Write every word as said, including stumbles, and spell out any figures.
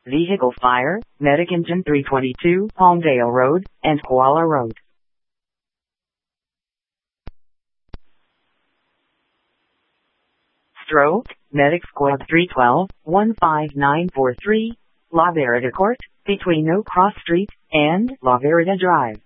Vehicle fire, Medic Engine three twenty-two, Palmdale Road, and Koala Road. Stroke, Medic Squad three twelve, one five nine four three, La Vereda Court, between No Cross Street and La Vereda Drive.